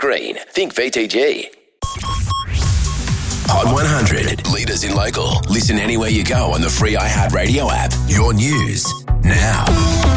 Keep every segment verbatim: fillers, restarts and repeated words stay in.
green. Think V T G. Hot one hundred. Leaders in local. Listen anywhere you go on the free iHeartRadio app. Your news now.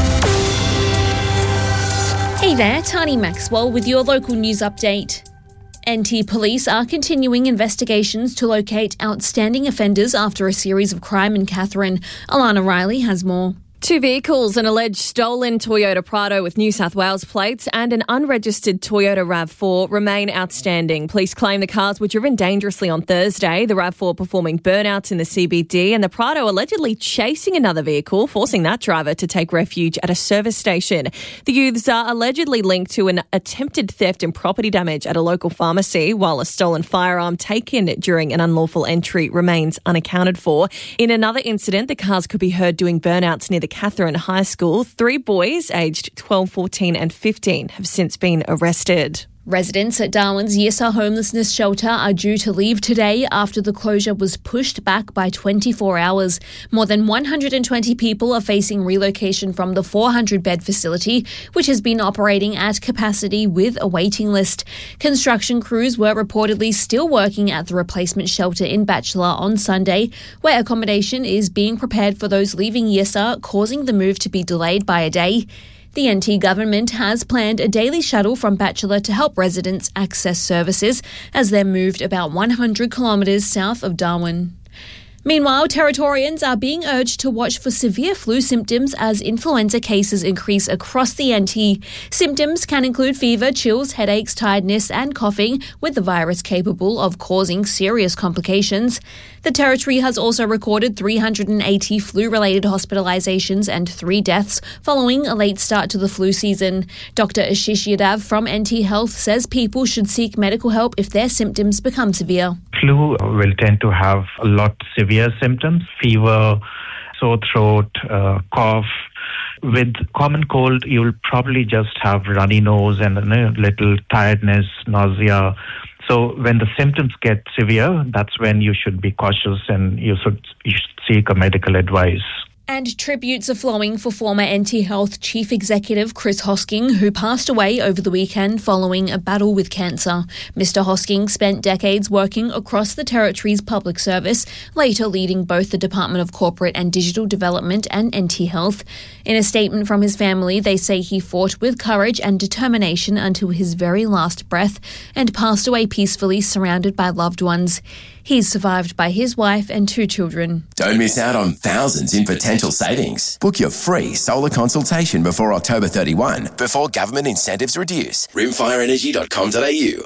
Hey there, Tani Maxwell with your local news update. N T Police are continuing investigations to locate outstanding offenders after a series of crime in Katherine. Alana Riley has more. Two vehicles, an alleged stolen Toyota Prado with New South Wales plates and an unregistered Toyota RAV four remain outstanding. Police claim the cars were driven dangerously on Thursday, the RAV four performing burnouts in the C B D and the Prado allegedly chasing another vehicle, forcing that driver to take refuge at a service station. The youths are allegedly linked to an attempted theft and property damage at a local pharmacy, while a stolen firearm taken during an unlawful entry remains unaccounted for. In another incident, the cars could be heard doing burnouts near the Katherine High School. Three boys aged twelve, fourteen and fifteen have since been arrested. Residents at Darwin's Yesar homelessness shelter are due to leave today after the closure was pushed back by twenty-four hours. More than one hundred twenty people are facing relocation from the four hundred bed facility, which has been operating at capacity with a waiting list. Construction crews were reportedly still working at the replacement shelter in Batchelor on Sunday, where accommodation is being prepared for those leaving Yesar, causing the move to be delayed by a day. The N T government has planned a daily shuttle from Batchelor to help residents access services as they're moved about one hundred kilometres south of Darwin. Meanwhile, Territorians are being urged to watch for severe flu symptoms as influenza cases increase across the N T. Symptoms can include fever, chills, headaches, tiredness and coughing, with the virus capable of causing serious complications. The Territory has also recorded three hundred eighty flu-related hospitalisations and three deaths following a late start to the flu season. Doctor Ashish Yadav from N T Health says people should seek medical help if their symptoms become severe. Flu will tend to have a lot severe symptoms, fever, sore throat, uh, cough. With common cold, you'll probably just have runny nose and a little tiredness, nausea. So when the symptoms get severe, that's when you should be cautious and you should, you should seek a medical advice. And tributes are flowing for former N T Health Chief Executive Chris Hosking, who passed away over the weekend following a battle with cancer. Mister Hosking spent decades working across the Territory's public service, later leading both the Department of Corporate and Digital Development and N T Health. In a statement from his family, they say he fought with courage and determination until his very last breath and passed away peacefully surrounded by loved ones. He's survived by his wife and two children. Don't miss out on thousands in potential savings. Book your free solar consultation before October thirty-first, before government incentives reduce. rimfire energy dot com dot a u.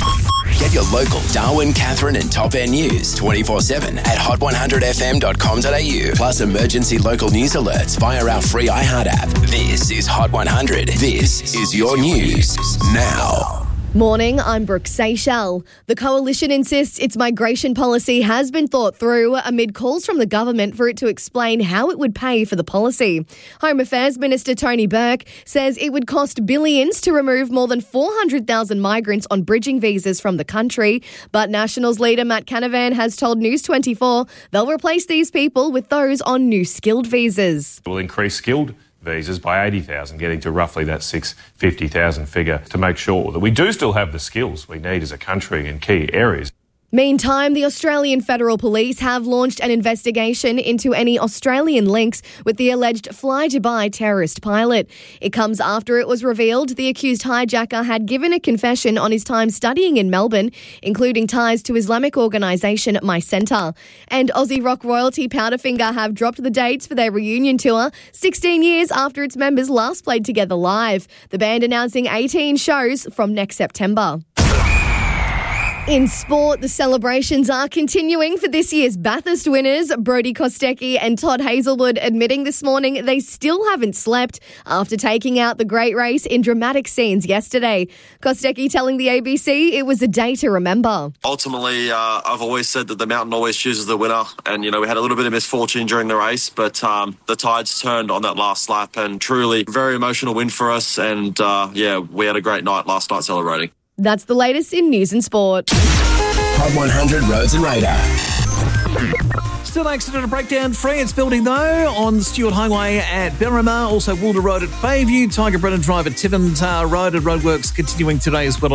Get your local Darwin, Katherine and Top End news twenty-four seven at hot one hundred f m dot com dot a u. Plus emergency local news alerts via our free iHeart app. This is Hot one hundred. This is your news now. Morning, I'm Brooke Seychelles. The Coalition insists its migration policy has been thought through amid calls from the government for it to explain how it would pay for the policy. Home Affairs Minister Tony Burke says it would cost billions to remove more than four hundred thousand migrants on bridging visas from the country. But Nationals leader Matt Canavan has told News twenty-four they'll replace these people with those on new skilled visas. We'll increase skilled visas by eighty thousand, getting to roughly that six hundred fifty thousand figure to make sure that we do still have the skills we need as a country in key areas. Meantime, the Australian Federal Police have launched an investigation into any Australian links with the alleged Fly Dubai terrorist pilot. It comes after it was revealed the accused hijacker had given a confession on his time studying in Melbourne, including ties to Islamic organisation My Centre. And Aussie rock royalty Powderfinger have dropped the dates for their reunion tour sixteen years after its members last played together live. The band announcing eighteen shows from next September. In sport, the celebrations are continuing for this year's Bathurst winners. Brodie Kostecki and Todd Hazelwood admitting this morning they still haven't slept after taking out the great race in dramatic scenes yesterday. Kostecki telling the A B C it was a day to remember. Ultimately, uh, I've always said that the mountain always chooses the winner. And, you know, we had a little bit of misfortune during the race, but um, the tides turned on that last lap and truly very emotional win for us. And, uh, yeah, we had a great night last night celebrating. That's the latest in news and sport. Hot one hundred Roads and Radar. Still accident and breakdown free. It's building though on Stewart Highway at Berrimah, also Woolder Road at Bayview, Tiger Brennan Drive at Tivens uh, Road, and roadworks continuing today as well.